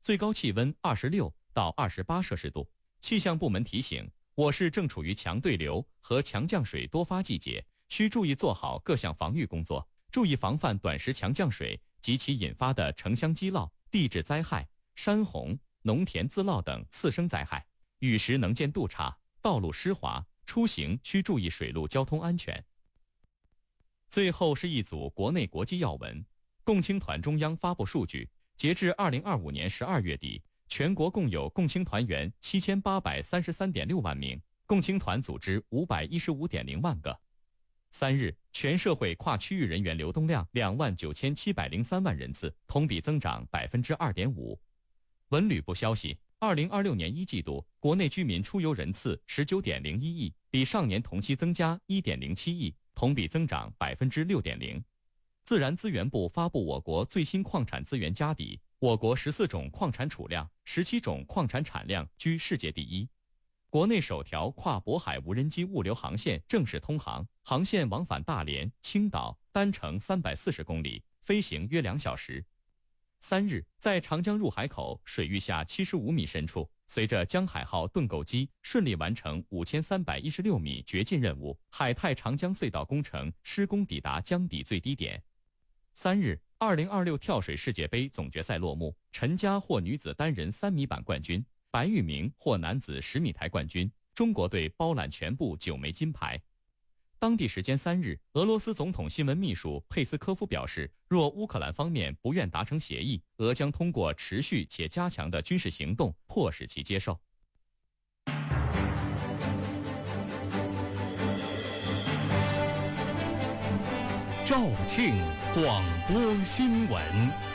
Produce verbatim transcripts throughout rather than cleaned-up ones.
最高气温二十六到二十八摄氏度。气象部门提醒，我市正处于强对流和强降水多发季节，需注意做好各项防御工作，注意防范短时强降水及其引发的城乡积涝、地质灾害、山洪、农田自涝等次生灾害。雨时能见度差，道路湿滑，出行需注意水路交通安全。最后是一组国内国际要闻。共青团中央发布数据，截至二零二五年十二月底，全国共有共青团员七千八百三十三点六万名，共青团组织五百一十五点零万个。三日，全社会跨区域人员流动量两万九千七百零三万人次，同比增长百分之二点五。文旅部消息，二零二六年一季度，国内居民出游人次十九点零一亿，比上年同期增加一点零七亿，同比增长百分之六点零。自然资源部发布我国最新矿产资源家底，我国十四种矿产储量、十七种矿产产量居世界第一。国内首条跨渤海无人机物流航线正式通航，航线往返大连、青岛，单程三百四十公里，飞行约两小时。三日，在长江入海口水域下七十五米深处，随着江海号盾构机顺利完成五千三百一十六米掘进任务，海泰长江隧道工程施工抵达江底最低点。三日，二零二六跳水世界杯总决赛落幕，陈佳获女子单人三米板冠军，白玉明获男子十米台冠军，中国队包揽全部九枚金牌。当地时间三日，俄罗斯总统新闻秘书佩斯科夫表示，若乌克兰方面不愿达成协议，俄将通过持续且加强的军事行动迫使其接受。 肇庆广播新闻。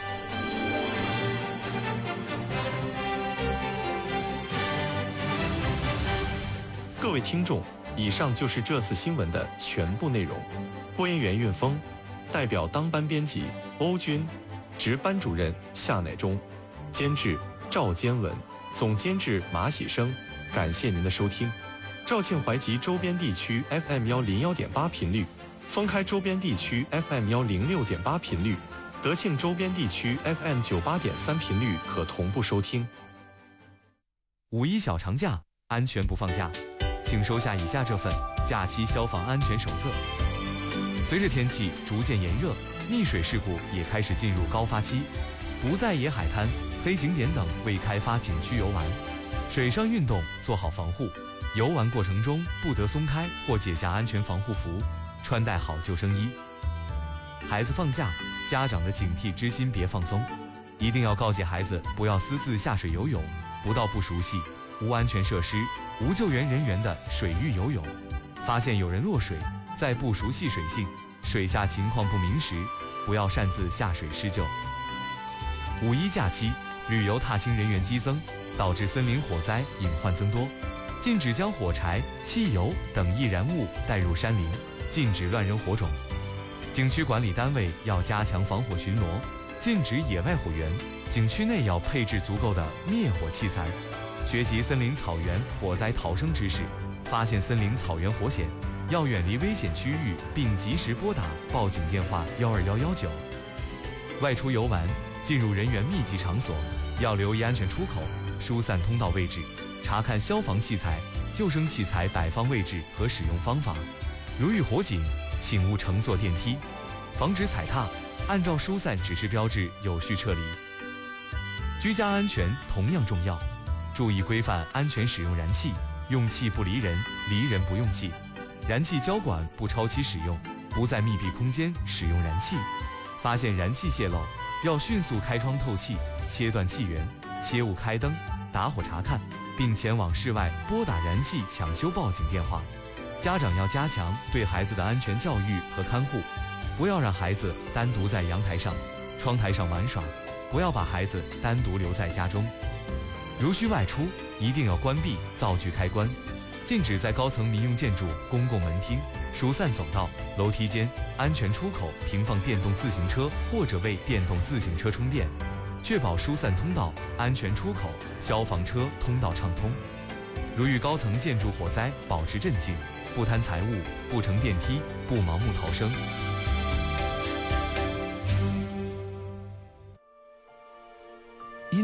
各位听众，以上就是这次新闻的全部内容。播音员运峰，代表当班编辑欧军，值班主任夏乃忠，监制赵坚文，总监制马喜生。感谢您的收听。肇庆淮吉周边地区 F M 幺零幺点八频率，封开周边地区 F M 幺零六点八频率，德庆周边地区 F M 九八点三频率可同步收听。 五一小长假，安全不放假，请收下以下这份假期消防安全手册。随着天气逐渐炎热，溺水事故也开始进入高发期，不在野海滩、黑景点等未开发景区游玩，水上运动做好防护，游玩过程中不得松开或解下安全防护服，穿戴好救生衣。孩子放假，家长的警惕之心别放松，一定要告诫孩子不要私自下水游泳，不到不熟悉、无安全设施、无救援人员的水域游泳。发现有人落水，在不熟悉水性、水下情况不明时，不要擅自下水施救。五一假期，旅游踏青人员激增，导致森林火灾隐患增多，禁止将火柴、汽油等易燃物带入山林，禁止乱扔火种。景区管理单位要加强防火巡逻，禁止野外火源，景区内要配置足够的灭火器材。学习森林草原火灾逃生知识，发现森林草原火险，要远离危险区域，并及时拨打报警电话幺二幺幺九。外出游玩，进入人员密集场所，要留意安全出口、疏散通道位置，查看消防器材、救生器材摆放位置和使用方法。如遇火警，请勿乘坐电梯，防止踩踏，按照疏散指示标志有序撤离。居家安全同样重要，注意规范安全使用燃气，用气不离人，离人不用气。燃气交管不超期使用，不在密闭空间使用燃气。发现燃气泄漏，要迅速开窗透气，切断气源，切勿开灯、打火查看，并前往室外拨打燃气抢修报警电话。家长要加强对孩子的安全教育和看护，不要让孩子单独在阳台上、窗台上玩耍，不要把孩子单独留在家中。如需外出，一定要关闭灶具开关，禁止在高层民用建筑、公共门厅、疏散走道、楼梯间、安全出口停放电动自行车或者为电动自行车充电，确保疏散通道、安全出口、消防车通道畅通。如遇高层建筑火灾，保持镇静，不贪财物，不乘电梯，不盲目逃生。 因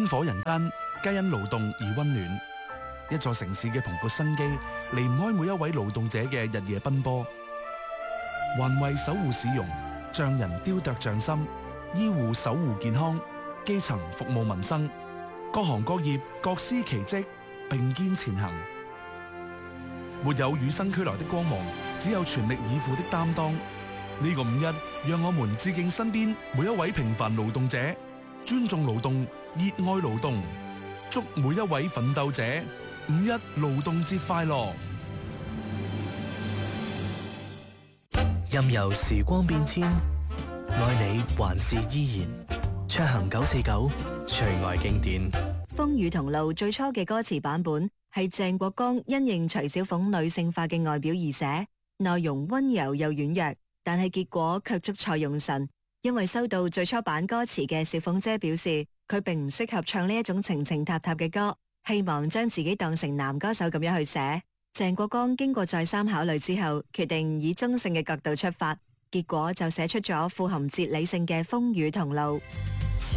星火人間，皆因勞動而溫暖。一座城市嘅蓬勃生機，離唔開每一位勞動者嘅日夜奔波。環衛守護市容，匠人雕琢匠心，醫護守護健康，基層服務民生，各行各業各司其職，並肩前行。沒有與生俱來的光芒，只有全力以赴的擔當。呢個五一，讓我們致敬身邊每一位平凡勞動者，尊重勞動，熱愛勞動，祝每一位奮鬥者五一勞動節快樂！ 任由時光變遷，愛你還是依然。暢行九四九，最愛經典。 風雨同路最初嘅歌詞版本係鄭國江因應徐小鳳女性化嘅外表而寫，內容溫柔又軟弱，但係結果卻捉錯用神。因為收到最初版歌詞嘅小鳳姐表示，佢並唔適合唱呢一種情情塔塔嘅歌，希望將自己當成男歌手咁樣去寫。鄭國江經過再三考慮之後，決定以中性嘅角度出發，結果就寫出咗富含哲理性嘅風雨同路。